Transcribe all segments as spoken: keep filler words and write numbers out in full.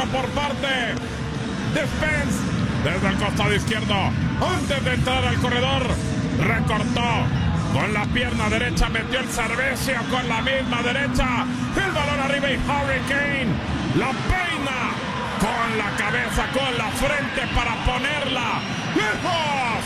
por parte de Spence. Desde el costado izquierdo, antes de entrar al corredor, recortó con la pierna derecha, metió el servicio con la misma derecha. El balón arriba y Harry Kane la peina con la cabeza, con la frente para ponerla lejos.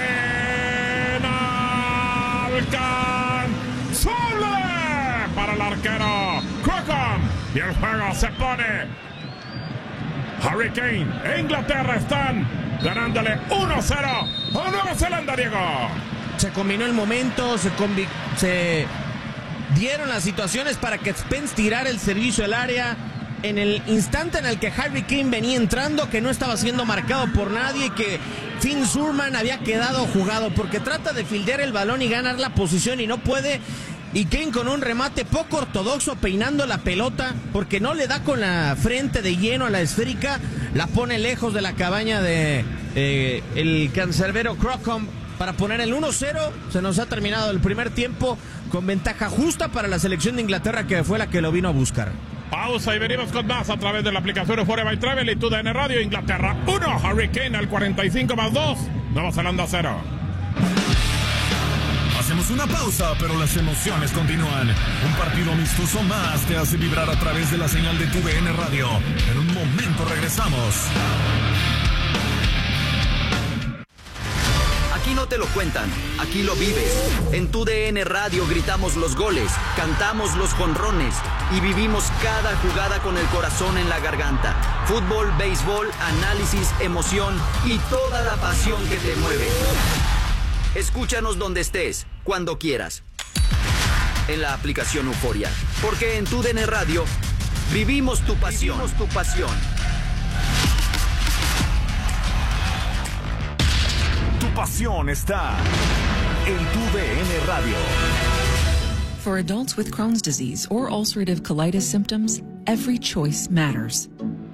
Inalcanzable para el arquero Crocombe. Y el juego se pone Harry Kane e Inglaterra están ganándole uno cero a Nueva Zelanda, Diego. Se combinó el momento, se, combi- se dieron las situaciones para que Spence tirara el servicio al área en el instante en el que Harry Kane venía entrando, que no estaba siendo marcado por nadie, que Finn Surman había quedado jugado, porque trata de fildear el balón y ganar la posición y no puede. Y Kane con un remate poco ortodoxo peinando la pelota, porque no le da con la frente de lleno a la esférica, la pone lejos de la cabaña de eh, el cancerbero Crocombe para poner el uno cero. Se nos ha terminado el primer tiempo con ventaja justa para la selección de Inglaterra, que fue la que lo vino a buscar. Pausa y venimos con más a través de la aplicación Euphoria by Travel y tu D N Radio. Inglaterra uno, Harry Kane al cuarenta y cinco más dos, Nueva Zelanda cero. Hacemos una pausa, pero las emociones continúan. Un partido amistoso más te hace vibrar a través de la señal de tu D N Radio. En un momento regresamos. Aquí no te lo cuentan, aquí lo vives. En tu D N Radio gritamos los goles, cantamos los jonrones y vivimos cada jugada con el corazón en la garganta. Fútbol, béisbol, análisis, emoción y toda la pasión que te mueve. Escúchanos donde estés, cuando quieras. En la aplicación Euphoria. Porque en tu D N Radio vivimos tu pasión. Vivimos tu pasión. Tu pasión está en tu D N Radio. For adults with Crohn's disease or ulcerative colitis symptoms, every choice matters.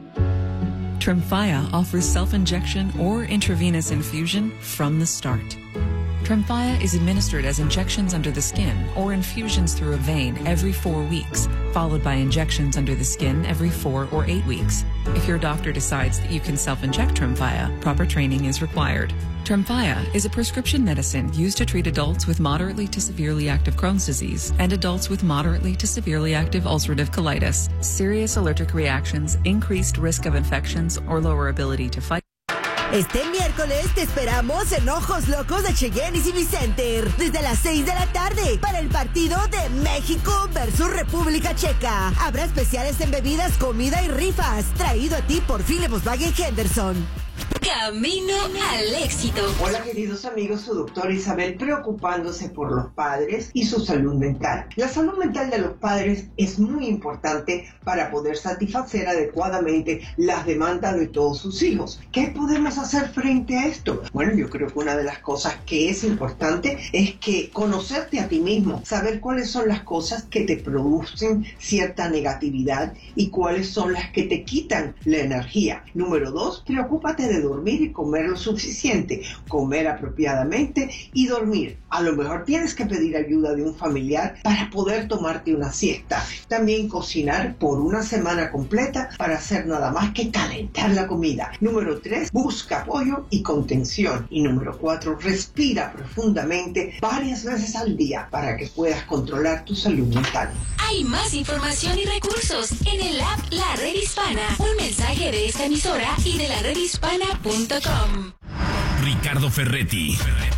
Tremfya offers self-injection or intravenous infusion from the start. Tremfya is administered as injections under the skin or infusions through a vein every four weeks, followed by injections under the skin every four or eight weeks. If your doctor decides that you can self-inject Tremfya, proper training is required. Tremfya is a prescription medicine used to treat adults with moderately to severely active Crohn's disease and adults with moderately to severely active ulcerative colitis. Serious allergic reactions, increased risk of infections, or lower ability to fight. Este miércoles te esperamos en Ojos Locos de Cheyenne y Civic Center desde las seis de la tarde para el partido de México versus República Checa. Habrá especiales en bebidas, comida y rifas, traído a ti por Philip Volkswagen Henderson. Camino al éxito. Hola queridos amigos, su doctora Isabel preocupándose por los padres y su salud mental. La salud mental de los padres es muy importante para poder satisfacer adecuadamente las demandas de todos sus hijos. ¿Qué podemos hacer frente a esto? Bueno, yo creo que una de las cosas que es importante es que conocerte a ti mismo, saber cuáles son las cosas que te producen cierta negatividad y cuáles son las que te quitan la energía. Número dos, preocúpate de dormir y comer lo suficiente, comer apropiadamente y dormir. A lo mejor tienes que pedir ayuda de un familiar para poder tomarte una siesta. También cocinar por una semana completa para hacer nada más que calentar la comida. Número tres, busca apoyo y contención. Y número cuatro, respira profundamente varias veces al día para que puedas controlar tu salud mental. Hay más información y recursos en el app La Red Hispana. Un mensaje de esta emisora y de la red hispana punto com. Ricardo Ferretti,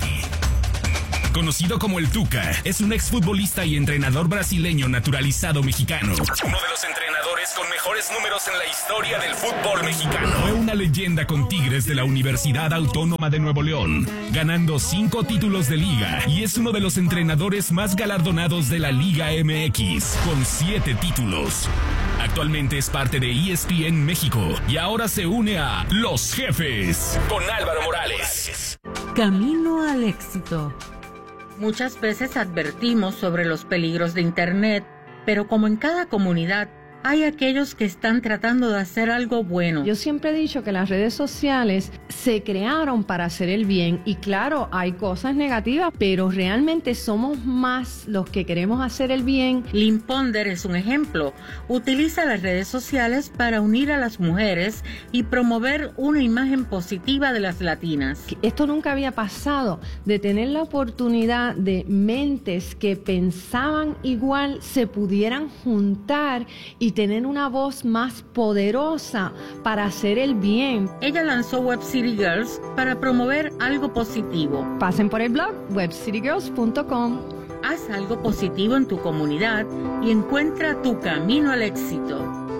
conocido como el Tuca, es un exfutbolista y entrenador brasileño naturalizado mexicano. Uno de los entrenadores con mejores números en la historia del fútbol mexicano. Fue una leyenda con Tigres de la Universidad Autónoma de Nuevo León, ganando cinco títulos de liga, y es uno de los entrenadores más galardonados de la Liga M X, con siete títulos. Actualmente es parte de E S P N México y ahora se une a Los Jefes con Álvaro Morales. Camino al éxito. Muchas veces advertimos sobre los peligros de Internet, pero como en cada comunidad, hay aquellos que están tratando de hacer algo bueno. Yo siempre he dicho que las redes sociales se crearon para hacer el bien y claro, hay cosas negativas, pero realmente somos más los que queremos hacer el bien. Lynn Ponder es un ejemplo. Utiliza las redes sociales para unir a las mujeres y promover una imagen positiva de las latinas. Esto nunca había pasado, de tener la oportunidad de mentes que pensaban igual se pudieran juntar y tener una voz más poderosa para hacer el bien. Ella lanzó Web City Girls para promover algo positivo. Pasen por el blog web city girls punto com. Haz algo positivo en tu comunidad y encuentra tu camino al éxito.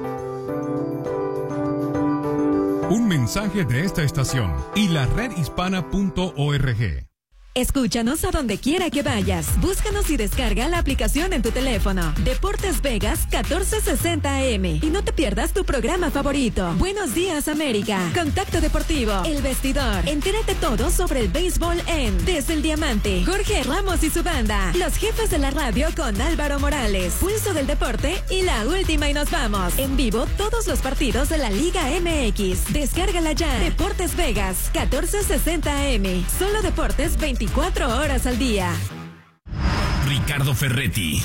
Un mensaje de esta estación y la red hispana punto org. Escúchanos a donde quiera que vayas. Búscanos y descarga la aplicación en tu teléfono. Deportes Vegas catorce sesenta A M. Y no te pierdas tu programa favorito. Buenos días, América. Contacto Deportivo. El Vestidor. Entérate todo sobre el béisbol en Desde el Diamante. Jorge Ramos y su banda. Los jefes de la radio con Álvaro Morales. Pulso del Deporte y la última y nos vamos. En vivo todos los partidos de la Liga M X. Descárgala ya. Deportes Vegas catorce sesenta A M. Solo deportes veinticuatro horas al día. Ricardo Ferretti,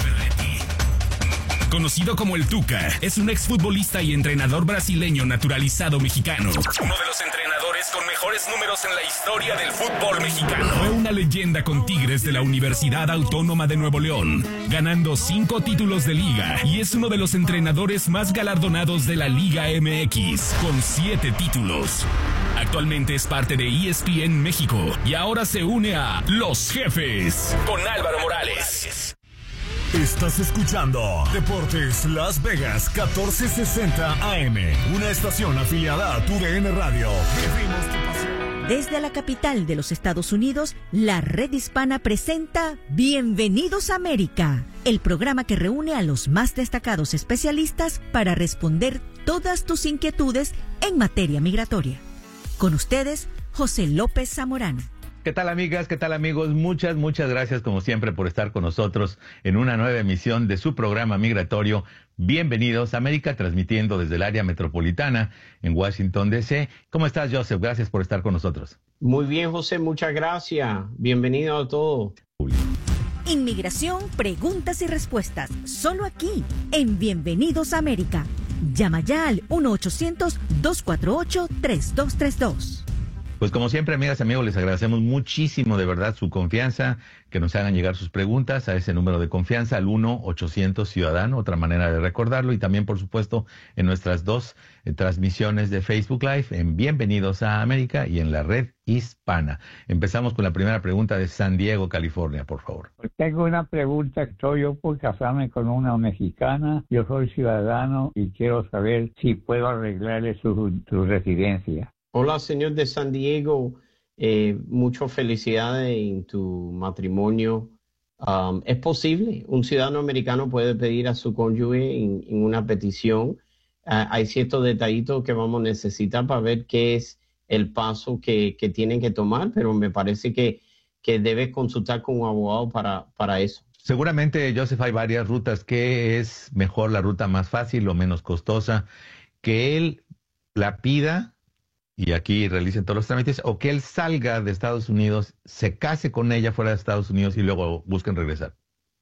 conocido como el Tuca, es un exfutbolista y entrenador brasileño naturalizado mexicano. Uno de los entrenadores con mejores números en la historia del fútbol mexicano. Fue una leyenda con Tigres de la Universidad Autónoma de Nuevo León, ganando cinco títulos de liga, y es uno de los entrenadores más galardonados de la Liga M X, con siete títulos. Actualmente es parte de E S P N México y ahora se une a Los Jefes con Álvaro Morales. Estás escuchando Deportes Las Vegas catorce sesenta A M, una estación afiliada a tu D N Radio. Vivimos tu pasión. Desde la capital de los Estados Unidos, la Red Hispana presenta Bienvenidos a América, el programa que reúne a los más destacados especialistas para responder todas tus inquietudes en materia migratoria. Con ustedes, José López Zamorano. ¿Qué tal, amigas? ¿Qué tal, amigos? Muchas, muchas gracias, como siempre, por estar con nosotros en una nueva emisión de su programa migratorio Bienvenidos a América, transmitiendo desde el área metropolitana en Washington, D C ¿Cómo estás, Joseph? Gracias por estar con nosotros. Muy bien, José, muchas gracias. Bienvenido a todos. Inmigración, preguntas y respuestas, solo aquí, en Bienvenidos a América. Llama ya al uno ochocientos, dos cuatro ocho, tres dos tres dos. Pues como siempre, amigas y amigos, les agradecemos muchísimo de verdad su confianza, que nos hagan llegar sus preguntas a ese número de confianza, al uno ochocientos Ciudadano, otra manera de recordarlo, y también, por supuesto, en nuestras dos eh, transmisiones de Facebook Live, en Bienvenidos a América y en la Red Hispana. Empezamos con la primera pregunta de San Diego, California, por favor. Tengo una pregunta. Estoy yo por casarme con una mexicana, yo soy ciudadano y quiero saber si puedo arreglarle su, su residencia. Hola, señor de San Diego. Eh, muchas felicidades en tu matrimonio. Um, es posible. Un ciudadano americano puede pedir a su cónyuge en, en una petición. Uh, hay ciertos detallitos que vamos a necesitar para ver qué es el paso que, que tienen que tomar, pero me parece que, que debes consultar con un abogado para, para eso. Seguramente, Joseph, hay varias rutas. ¿Qué es mejor, la ruta más fácil o menos costosa? Que él la pida y aquí realicen todos los trámites, o que él salga de Estados Unidos, se case con ella fuera de Estados Unidos y luego busquen regresar.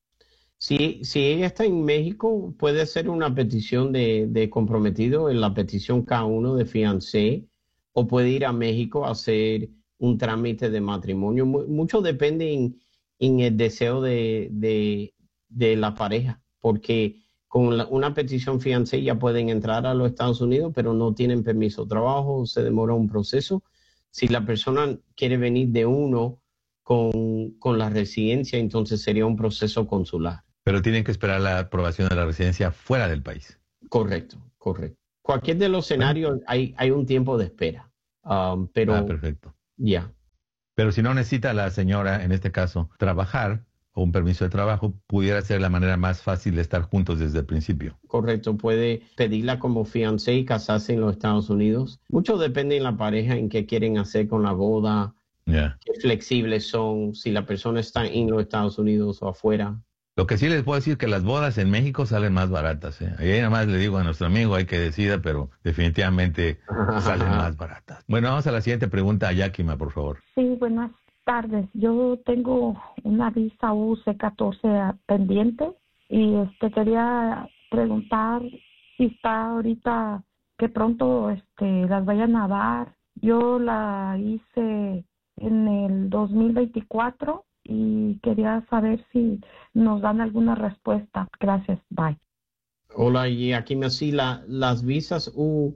Si, si ella está en México, puede hacer una petición de, de comprometido en la petición K uno de fiancé, o puede ir a México a hacer un trámite de matrimonio. Mucho depende en, en el deseo de, de, de la pareja, porque con la, una petición fiancé ya pueden entrar a los Estados Unidos, pero no tienen permiso de trabajo, se demora un proceso. Si la persona quiere venir de uno con, con la residencia, entonces sería un proceso consular. Pero tienen que esperar la aprobación de la residencia fuera del país. Correcto, correcto. Cualquier de los escenarios bueno. hay, hay un tiempo de espera. Um, pero, ah, perfecto. Ya. Yeah. Pero si no necesita la señora, en este caso, trabajar, o un permiso de trabajo, pudiera ser la manera más fácil de estar juntos desde el principio. Correcto, puede pedirla como fiancé y casarse en los Estados Unidos. Mucho depende de la pareja en qué quieren hacer con la boda, yeah. qué flexibles son, si la persona está en los Estados Unidos o afuera. Lo que sí les puedo decir que las bodas en México salen más baratas. ¿eh? Ahí nada más le digo a nuestro amigo, hay que decida, pero definitivamente salen más baratas. Bueno, vamos a la siguiente pregunta, a Yakima, por favor. Sí, buenas tardes. Yo tengo una visa U C catorce pendiente y este quería preguntar si está ahorita que pronto este las vayan a dar. Yo la hice en el dos mil veinticuatro y quería saber si nos dan alguna respuesta. Gracias, bye. Hola, y aquí me sí, la, las visas U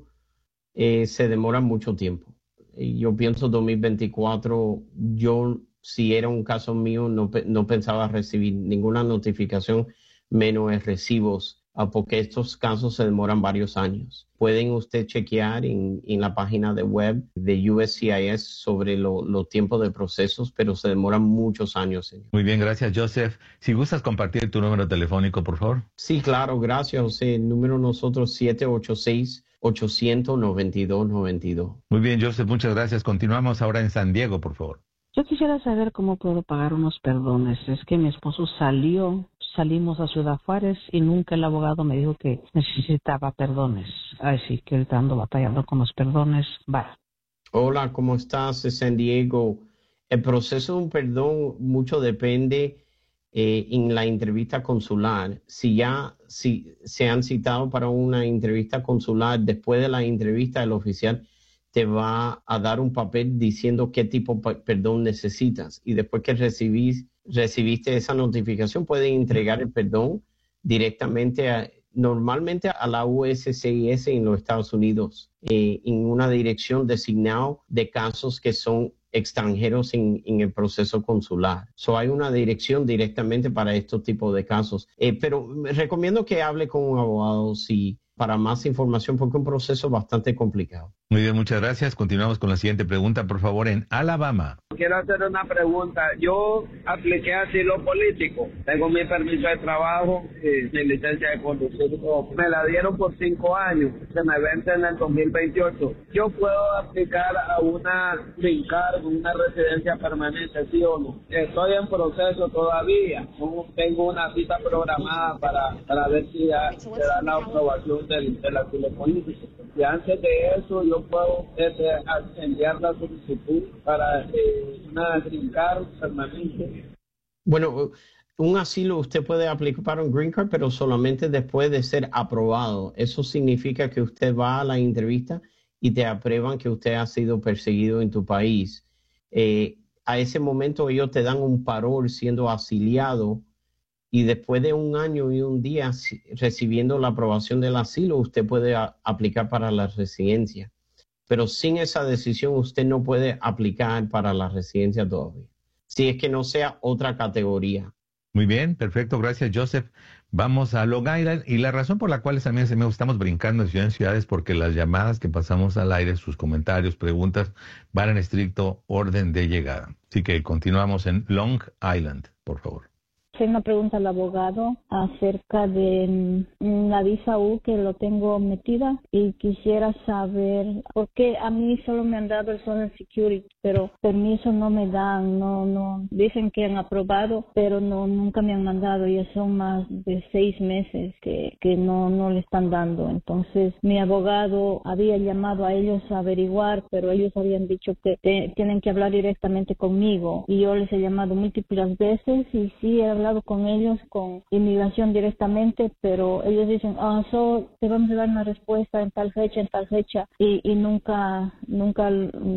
eh, se demoran mucho tiempo. Y yo pienso dos mil veinticuatro, yo si era un caso mío no, no pensaba recibir ninguna notificación, menos recibos, porque estos casos se demoran varios años. Pueden usted chequear en, en la página de web de U S C I S sobre los lo tiempos de procesos, pero se demoran muchos años, señor. Muy bien, gracias, Joseph. Si gustas compartir tu número telefónico, por favor. Sí, claro, gracias, José. El número nosotros siete ocho seis, ocho cero cero, nueve dos nueve dos. Muy bien, Joseph, muchas gracias. Continuamos ahora en San Diego, por favor. Yo quisiera saber cómo puedo pagar unos perdones. Es que mi esposo salió, salimos a Ciudad Juárez y nunca el abogado me dijo que necesitaba perdones. Ay, sí, que ahorita ando batallando con los perdones. Va. Hola, ¿cómo estás, San Diego? El proceso de un perdón mucho depende eh, en la entrevista consular. Si ya si se han citado para una entrevista consular, después de la entrevista el oficial te va a dar un papel diciendo qué tipo de perdón necesitas. Y después que recibís, recibiste esa notificación, pueden entregar el perdón directamente, a, normalmente a la U S C I S en los Estados Unidos, eh, en una dirección designada de casos que son extranjeros en, en el proceso consular. So, hay una dirección directamente para estos tipos de casos. Eh, pero recomiendo que hable con un abogado si para más información, porque es un proceso bastante complicado. Muy bien, muchas gracias. Continuamos con la siguiente pregunta, por favor, en Alabama. Quiero hacer una pregunta. Yo apliqué asilo político. Tengo mi permiso de trabajo y mi licencia de conducir. Me la dieron por cinco años. Se me vence en el dos mil veintiocho. Yo puedo aplicar a una green card, una residencia permanente, ¿sí o no? Estoy en proceso todavía. Tengo una cita programada para, para ver si da, se da la aprobación del, del asilo político. Y antes de eso yo puedo este, enviar la solicitud para eh, una green card permanente. Bueno, un asilo usted puede aplicar para un green card, pero solamente después de ser aprobado. Eso significa que usted va a la entrevista y te aprueban que usted ha sido perseguido en tu país. Eh, a ese momento ellos te dan un parol siendo asiliado. Y después de un año y un día recibiendo la aprobación del asilo, usted puede a, aplicar para la residencia. Pero sin esa decisión, usted no puede aplicar para la residencia todavía. Si es que no sea otra categoría. Muy bien, perfecto. Gracias, Joseph. Vamos a Long Island. Y la razón por la cual también estamos brincando de ciudad en ciudad es porque las llamadas que pasamos al aire, sus comentarios, preguntas, van en estricto orden de llegada. Así que continuamos en Long Island, por favor. Tengo una pregunta al abogado acerca de la visa U que lo tengo metida y quisiera saber por qué a mí solo me han dado el Social Security, pero permiso no me dan, no, no, dicen que han aprobado, pero no, nunca me han mandado, ya son más de seis meses que, que no, no le están dando. Entonces mi abogado había llamado a ellos a averiguar, pero ellos habían dicho que te, tienen que hablar directamente conmigo y yo les he llamado múltiples veces y sí he hablado con ellos, con inmigración directamente, pero ellos dicen, ah, so, te vamos a dar una respuesta en tal fecha, en tal fecha, y, y nunca, nunca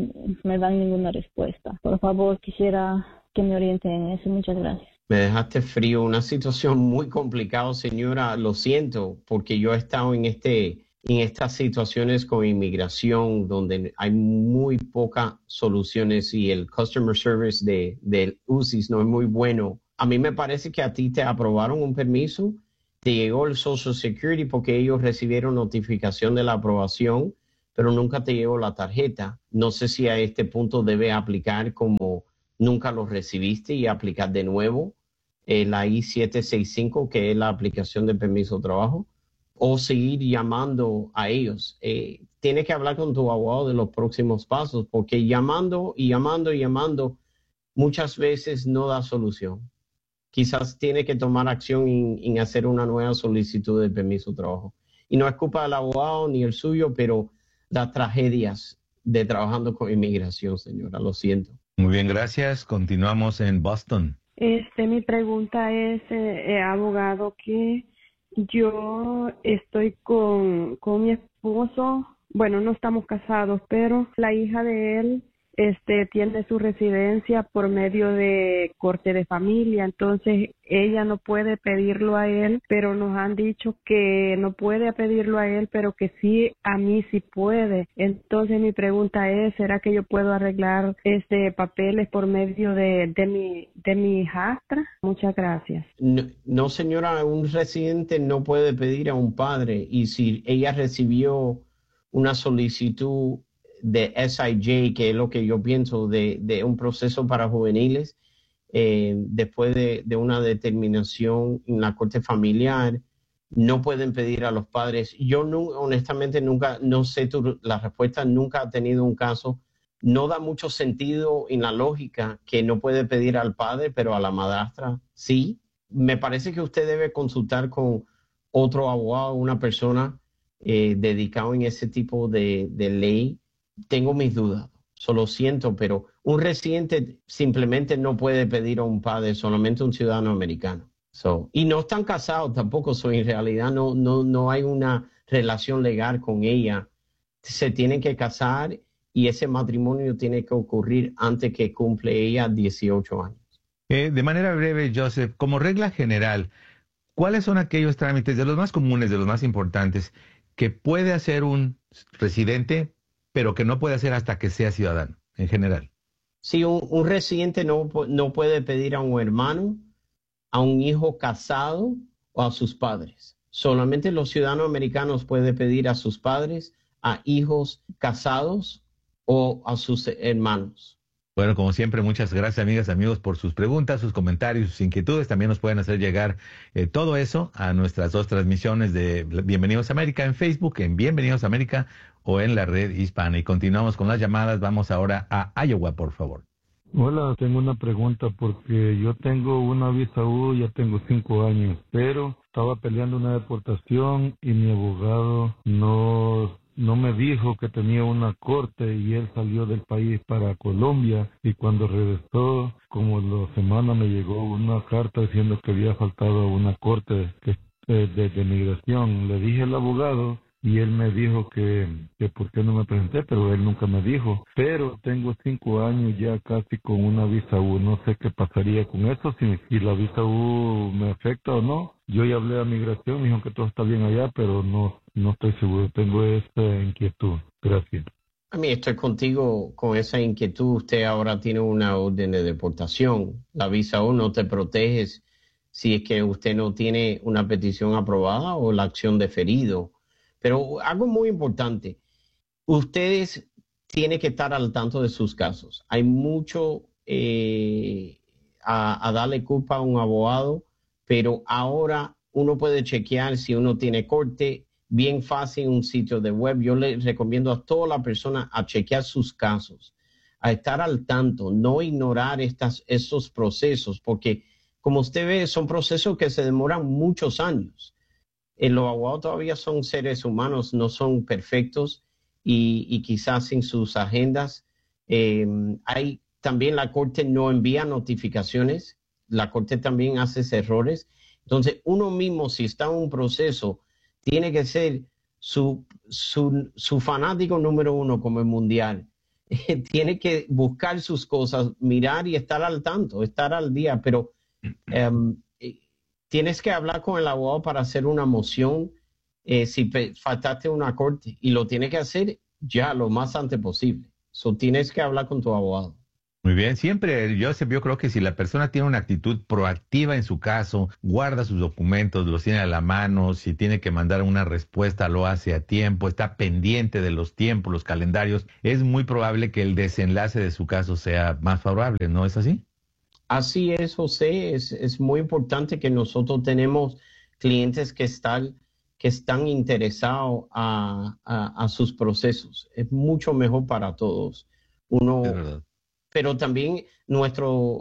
me dan ninguna respuesta. Por favor, quisiera que me orienten en eso. Muchas gracias. Me dejaste frío, una situación muy complicada, señora, lo siento, porque yo he estado en este... en estas situaciones con inmigración donde hay muy pocas soluciones y el customer service de, del U C I S no es muy bueno. A mí me parece que a ti te aprobaron un permiso, te llegó el Social Security porque ellos recibieron notificación de la aprobación, pero nunca te llegó la tarjeta. No sé si a este punto debe aplicar como nunca lo recibiste y aplicar de nuevo eh, la I siete sesenta y cinco, que es la aplicación de permiso de trabajo, o seguir llamando a ellos. Eh, tienes que hablar con tu abogado de los próximos pasos, porque llamando y llamando y llamando muchas veces no da solución. quizás tiene que tomar acción en, en hacer una nueva solicitud de permiso de trabajo. Y no es culpa del abogado ni el suyo, pero las tragedias de trabajando con inmigración, señora, lo siento. Muy bien, gracias. Continuamos en Boston. Este, mi pregunta es, eh, eh, abogado, que yo estoy con, con mi esposo, bueno, no estamos casados, pero la hija de él este, tiene su residencia por medio de corte de familia, entonces ella no puede pedirlo a él, pero nos han dicho que no puede pedirlo a él, pero que sí, a mí sí puede. Entonces mi pregunta es, ¿será que yo puedo arreglar este papeles por medio de, de mi de mi hijastra? Muchas gracias. No, no, señora, un residente no puede pedir a un padre, y si ella recibió una solicitud de S I J, que es lo que yo pienso de, de un proceso para juveniles, eh, después de, de una determinación en la corte familiar, no pueden pedir a los padres. Yo no, honestamente nunca, no sé tu, la respuesta, nunca ha tenido un caso. No da mucho sentido en la lógica que no puede pedir al padre, pero a la madrastra sí. Me parece que usted debe consultar con otro abogado, una persona eh, dedicado en ese tipo de, de ley. Tengo mis dudas, solo siento, pero un residente simplemente no puede pedir a un padre, solamente un ciudadano americano. So, y no están casados tampoco, so, en realidad no, no, no hay una relación legal con ella. Se tienen que casar y ese matrimonio tiene que ocurrir antes que cumple ella dieciocho años. Eh, de manera breve, Joseph, como regla general, ¿cuáles son aquellos trámites de los más comunes, de los más importantes, que puede hacer un residente, pero que no puede hacer hasta que sea ciudadano, en general? Sí, un, un residente no, no puede pedir a un hermano, a un hijo casado o a sus padres. Solamente los ciudadanos americanos pueden pedir a sus padres, a hijos casados o a sus hermanos. Bueno, como siempre, muchas gracias, amigas, amigos, por sus preguntas, sus comentarios, sus inquietudes. También nos pueden hacer llegar eh, todo eso a nuestras dos transmisiones de Bienvenidos a América en Facebook, en Bienvenidos a América o en la red hispana. Y continuamos con las llamadas. Vamos ahora a Iowa, por favor. Hola, tengo una pregunta porque yo tengo una visa U, ya tengo cinco años, pero estaba peleando una deportación y mi abogado no... no me dijo que tenía una corte y él salió del país para Colombia, y cuando regresó, como la semana, me llegó una carta diciendo que había faltado una corte que, eh, de, de migración. Le dije al abogado y él me dijo que, que por qué no me presenté, pero él nunca me dijo. Pero tengo cinco años ya casi con una visa U, no sé qué pasaría con eso, si, si la visa U me afecta o no. Yo ya hablé a migración, me dijeron que todo está bien allá, pero no, no estoy seguro, tengo esta inquietud. Gracias. A mí estoy contigo con esa inquietud. Usted ahora tiene una orden de deportación. La visa U no te protege si es que usted no tiene una petición aprobada o la acción deferido. Pero algo muy importante, ustedes tienen que estar al tanto de sus casos. Hay mucho eh, a, a darle culpa a un abogado, pero ahora uno puede chequear si uno tiene corte bien fácil en un sitio de web. Yo le recomiendo a toda la persona a chequear sus casos, a estar al tanto, no ignorar estas, estos procesos, porque como usted ve, son procesos que se demoran muchos años. Eh, los abogados todavía son seres humanos, no son perfectos, y, y quizás en sus agendas eh, hay también la corte no envía notificaciones, la corte también hace errores. Entonces uno mismo, si está en un proceso, tiene que ser su, su, su fanático número uno como el mundial. Tiene que buscar sus cosas, mirar y estar al tanto, estar al día, pero um, tienes que hablar con el abogado para hacer una moción eh, si faltaste una corte, y lo tienes que hacer ya lo más antes posible. So, tienes que hablar con tu abogado. Muy bien, siempre, Joseph, yo creo que si la persona tiene una actitud proactiva en su caso, guarda sus documentos, los tiene a la mano, si tiene que mandar una respuesta lo hace a tiempo, está pendiente de los tiempos, los calendarios, es muy probable que el desenlace de su caso sea más favorable, ¿no es así? Así es, José. Es, es muy importante que nosotros tenemos clientes que están, que están interesados a, a, a sus procesos. Es mucho mejor para todos. Uno, pero también nuestro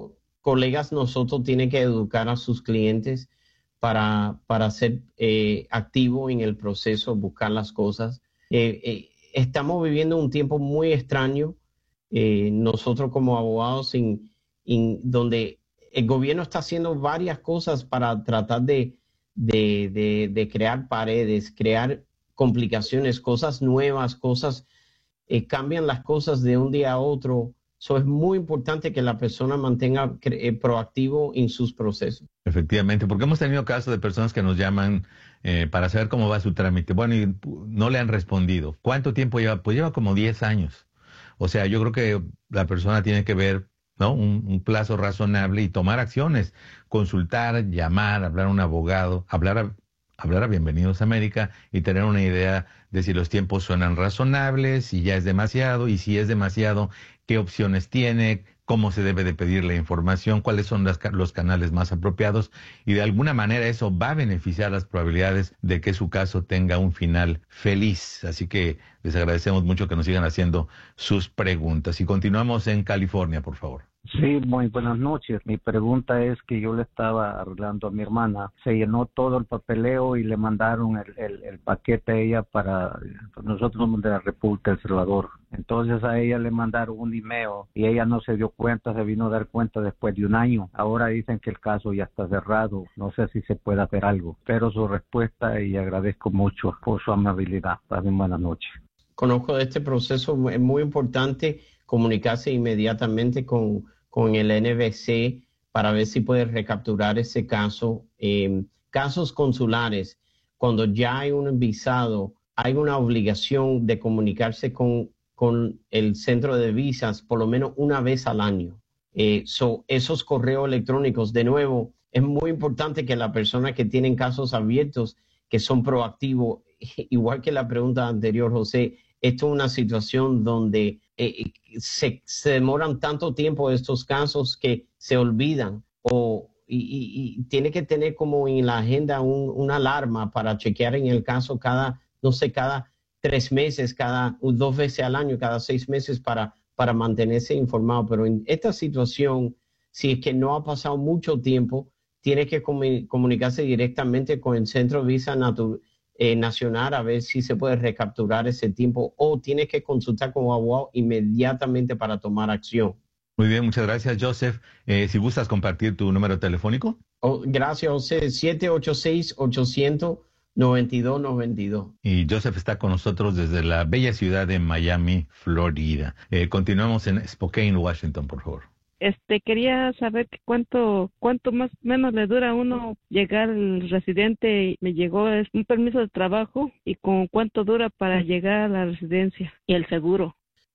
colegas nosotros tienen que educar a sus clientes para, para ser eh, activo en el proceso, buscar las cosas. Eh, eh, estamos viviendo un tiempo muy extraño, eh, nosotros como abogados, en, en donde el gobierno está haciendo varias cosas para tratar de, de, de, de crear paredes, crear complicaciones, cosas nuevas, cosas, eh, cambian las cosas de un día a otro. So, es muy importante que la persona mantenga eh, proactivo en sus procesos. Efectivamente, porque hemos tenido casos de personas que nos llaman eh, para saber cómo va su trámite. Bueno, y no le han respondido. ¿Cuánto tiempo lleva? Pues lleva como diez años. O sea, yo creo que la persona tiene que ver, ¿no?, un, un plazo razonable y tomar acciones. Consultar, llamar, hablar a un abogado, hablar a, hablar a Bienvenidos a América y tener una idea de si los tiempos suenan razonables, si ya es demasiado, y si es demasiado, qué opciones tiene, cómo se debe de pedir la información, cuáles son las, los canales más apropiados, y de alguna manera eso va a beneficiar las probabilidades de que su caso tenga un final feliz. Así que les agradecemos mucho que nos sigan haciendo sus preguntas. Y continuamos en California, por favor. Sí, muy buenas noches. Mi pregunta es que yo le estaba arreglando a mi hermana. Se llenó todo el papeleo y le mandaron el, el, el paquete a ella para... Nosotros somos de la República de El Salvador. Entonces a ella le mandaron un email y ella no se dio cuenta, se vino a dar cuenta después de un año. Ahora dicen que el caso ya está cerrado. No sé si se puede hacer algo. Pero su respuesta, y agradezco mucho por su amabilidad. Pasen buenas noches. Conozco de este proceso. Es muy importante comunicarse inmediatamente con... con el N V C para ver si puede recapturar ese caso. Eh, casos consulares, cuando ya hay un visado, hay una obligación de comunicarse con, con el centro de visas por lo menos una vez al año. Eh, so, esos correos electrónicos, de nuevo, es muy importante que la persona que tienen casos abiertos, que son proactivos, igual que la pregunta anterior, José, esto es una situación donde eh, se, se demoran tanto tiempo estos casos que se olvidan, o y, y, y tiene que tener como en la agenda un, una alarma para chequear en el caso cada, no sé, cada tres meses, cada dos veces al año, cada seis meses para, para mantenerse informado. Pero en esta situación, si es que no ha pasado mucho tiempo, tiene que comun- comunicarse directamente con el Centro de Visa Natural. Eh, nacional, a ver si se puede recapturar ese tiempo, o tiene que consultar con un abogado inmediatamente para tomar acción. Muy bien, muchas gracias, Joseph. Eh, si gustas compartir tu número telefónico. Oh, gracias, José. siete ocho seis, ocho cero cero, nueve dos nueve dos. Y Joseph está con nosotros desde la bella ciudad de Miami, Florida. Eh, continuamos en Spokane, Washington, por favor. Este, quería saber que cuánto, cuánto más o menos le dura a uno llegar al residente. Me llegó es un permiso de trabajo, y con cuánto dura para llegar a la residencia y el seguro.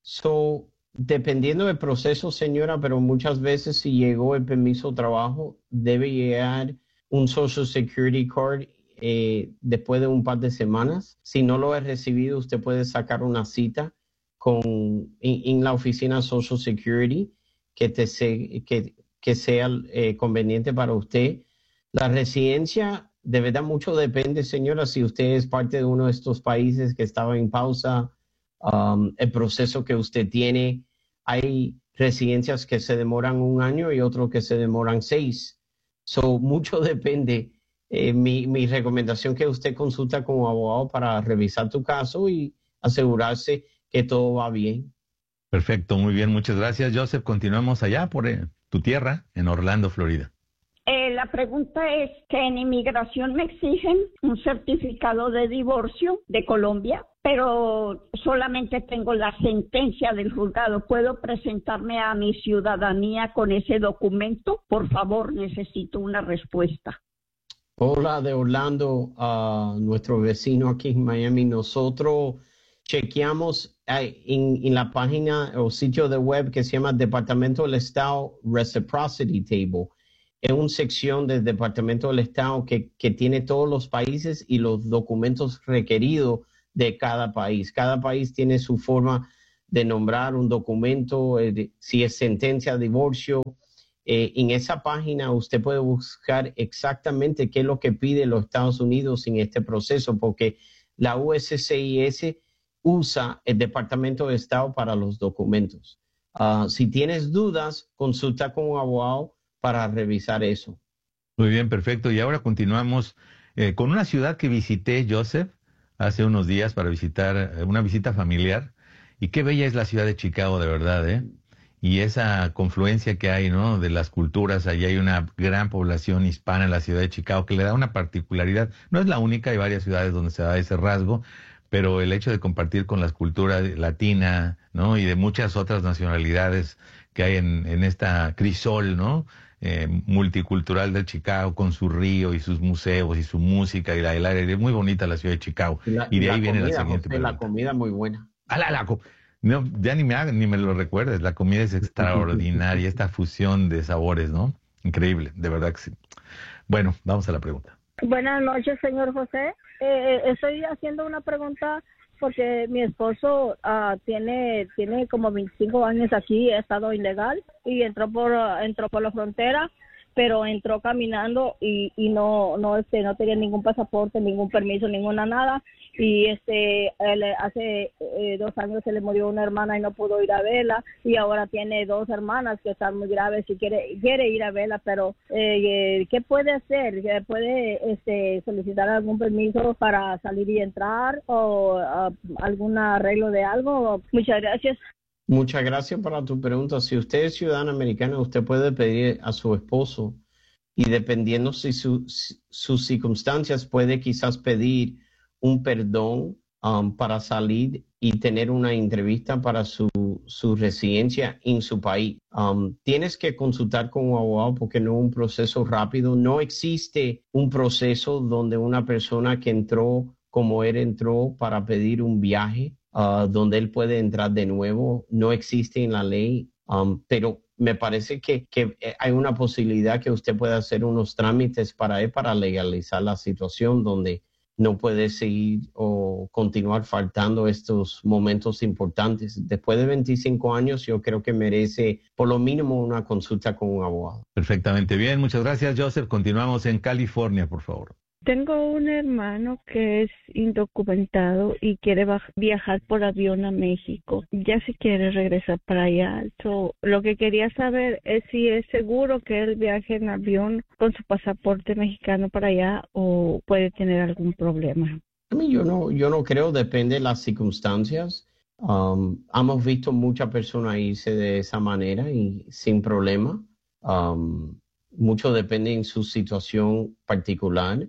So, dependiendo del proceso, señora, pero muchas veces si llegó el permiso de trabajo, debe llegar un Social Security Card eh, después de un par de semanas. Si no lo he recibido, usted puede sacar una cita con, en, en la oficina Social Security que, te se, que, que sea eh, conveniente para usted. La residencia, de verdad, mucho depende, señora, si usted es parte de uno de estos países que estaba en pausa, um, el proceso que usted tiene. Hay residencias que se demoran un año y otros que se demoran seis. So, mucho depende. Eh, mi, mi recomendación es que usted consulta con un abogado para revisar tu caso y asegurarse que todo va bien. Perfecto, muy bien, muchas gracias, Joseph. Continuamos allá por eh, tu tierra, en Orlando, Florida. Eh, la pregunta es que en inmigración me exigen un certificado de divorcio de Colombia, pero solamente tengo la sentencia del juzgado. ¿Puedo presentarme a mi ciudadanía con ese documento? Por favor, necesito una respuesta. Hola de Orlando, uh, nuestro vecino aquí en Miami. Nosotros chequeamos en, en la página o sitio de web que se llama Departamento del Estado Reciprocity Table. Es una sección del Departamento del Estado que, que tiene todos los países y los documentos requeridos de cada país. Cada país tiene su forma de nombrar un documento, eh, de, si es sentencia, divorcio. Eh, en esa página usted puede buscar exactamente qué es lo que pide los Estados Unidos en este proceso, porque la U S C I S usa el Departamento de Estado para los documentos. Uh, si tienes dudas, consulta con un abogado para revisar eso. Muy bien, perfecto. Y ahora continuamos eh, con una ciudad que visité, Joseph, hace unos días para visitar, eh, una visita familiar. Y qué bella es la ciudad de Chicago, de verdad, ¿eh? Y esa confluencia que hay, ¿no? De las culturas. Allí hay una gran población hispana en la ciudad de Chicago que le da una particularidad. No es la única, hay varias ciudades donde se da ese rasgo, pero el hecho de compartir con la cultura latina, ¿no? Y de muchas otras nacionalidades que hay en, en esta crisol, ¿no? Eh, multicultural de Chicago, con su río y sus museos y su música y la el aire. Es muy bonita la ciudad de Chicago. Y, la, y de y ahí la viene comida, la siguiente José, pregunta. la comida muy buena. Ah, la, la, no, ya ni me, ni me lo recuerdes. La comida es extraordinaria, esta fusión de sabores, ¿no? Increíble, de verdad que sí. Bueno, vamos a la pregunta. Buenas noches, señor José. Eh, estoy haciendo una pregunta porque mi esposo uh, tiene tiene como veinticinco años aquí, ha estado ilegal y entró por uh, entró por la frontera, pero entró caminando y, y no no este no tenía ningún pasaporte, ningún permiso, ninguna nada. Y este él, hace eh, dos años se le murió una hermana y no pudo ir a verla, y ahora tiene dos hermanas que están muy graves y quiere quiere ir a verla, pero eh, ¿qué puede hacer? ¿Puede este solicitar algún permiso para salir y entrar o uh, algún arreglo de algo? Muchas gracias. Muchas gracias por tu pregunta. Si usted es ciudadana americana, usted puede pedir a su esposo, y dependiendo si su, sus circunstancias, puede quizás pedir un perdón um, para salir y tener una entrevista para su, su residencia en su país. Um, tienes que consultar con un abogado porque no es un proceso rápido. No existe un proceso donde una persona que entró como él entró para pedir un viaje, uh, donde él puede entrar de nuevo. No existe en la ley, um, pero me parece que, que hay una posibilidad que usted pueda hacer unos trámites para él para legalizar la situación donde no puede seguir o continuar faltando estos momentos importantes. Después de veinticinco años, yo creo que merece por lo mínimo una consulta con un abogado. Perfectamente bien, muchas gracias, Joseph. Continuamos en California, por favor. Tengo un hermano que es indocumentado y quiere viajar por avión a México. Ya se quiere regresar para allá. So, lo que quería saber es si es seguro que él viaje en avión con su pasaporte mexicano para allá o puede tener algún problema. A mí yo no, yo no creo, depende de las circunstancias. Um, hemos visto muchas personas irse de esa manera y sin problema. Um, mucho depende en su situación particular.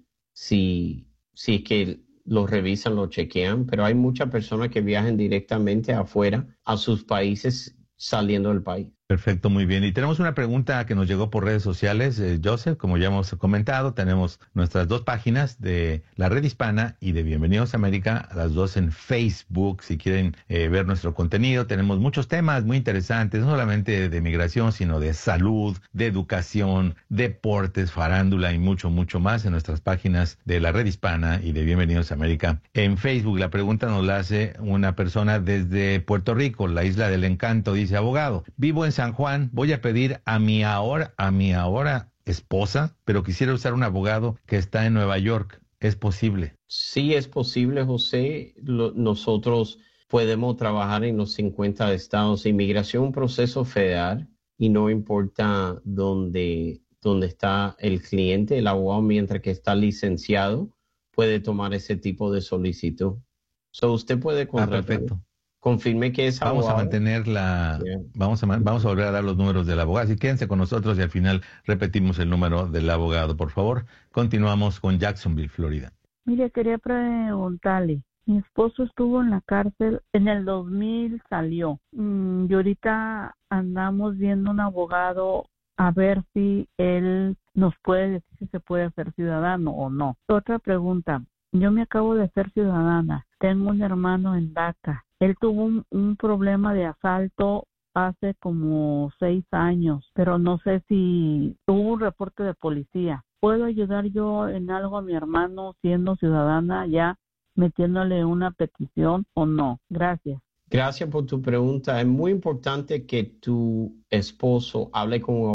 Si, si es que lo revisan, lo chequean, pero hay muchas personas que viajan directamente afuera a sus países saliendo del país. Perfecto, muy bien. Y tenemos una pregunta que nos llegó por redes sociales, eh, Joseph, como ya hemos comentado, tenemos nuestras dos páginas de La Red Hispana y de Bienvenidos a América, las dos en Facebook, si quieren eh, ver nuestro contenido. Tenemos muchos temas muy interesantes, no solamente de migración, sino de salud, de educación, deportes, farándula y mucho, mucho más en nuestras páginas de La Red Hispana y de Bienvenidos a América. En Facebook, la pregunta nos la hace una persona desde Puerto Rico, la Isla del Encanto. Dice: abogado, vivo en San Juan, voy a pedir a mi ahora, a mi ahora esposa, pero quisiera usar un abogado que está en Nueva York. ¿Es posible? Sí, es posible, José. Lo, nosotros podemos trabajar en los cincuenta estados. Inmigración es un proceso federal y no importa dónde, dónde está el cliente, el abogado, mientras que está licenciado, puede tomar ese tipo de solicitud. So, usted puede contratar. Ah, perfecto. Confirme que es vamos abogado. a mantener la yeah. vamos a vamos a volver a dar los números del abogado. Así quédense con nosotros y al final repetimos el número del abogado, por favor. Continuamos con Jacksonville, Florida. Mire, quería preguntarle, mi esposo estuvo en la cárcel en el dos mil, salió mm, y ahorita andamos viendo un abogado a ver si él nos puede decir si se puede hacer ciudadano o no. Otra pregunta, yo me acabo de hacer ciudadana, tengo un hermano en DACA. Él tuvo un, un problema de asalto hace como seis años, pero no sé si hubo un reporte de policía. ¿Puedo ayudar yo en algo a mi hermano siendo ciudadana ya metiéndole una petición o no? Gracias. Gracias por tu pregunta. Es muy importante que tu esposo hable con un